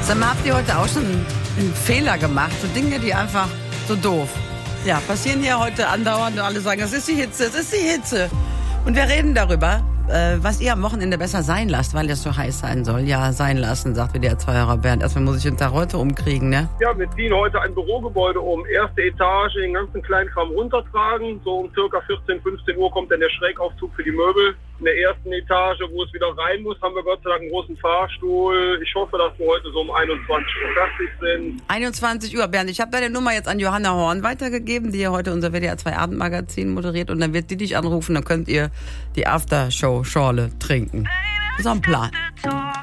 Sag mal, habt ihr heute auch schon einen Fehler gemacht? So Dinge, die einfach so doof. Ja, passieren hier heute andauernd und alle sagen, es ist die Hitze, es ist die Hitze. Und wir reden darüber, was ihr am Wochenende besser sein lasst, weil es so heiß sein soll. Ja, sein lassen, sagt WDR-2-Hörer Bernd. Erstmal muss ich den Tag heute umkriegen, ne? Ja, wir ziehen heute ein Bürogebäude um. Erste Etage, den ganzen kleinen Kram runtertragen. So um circa 14, 15 Uhr kommt dann der Schrägaufzug für die Möbel. In der ersten Etage, wo es wieder rein muss, haben wir Gott sei Dank einen großen Fahrstuhl. Ich hoffe, dass wir heute so um 21 Uhr fertig sind. 21 Uhr, Bernd. Ich habe deine Nummer jetzt an Johanna Horn weitergegeben, die ja heute unser WDR-2-Abendmagazin moderiert. Und dann wird die dich anrufen, dann könnt ihr die Aftershow-Schorle trinken. Das ist auch ein Plan.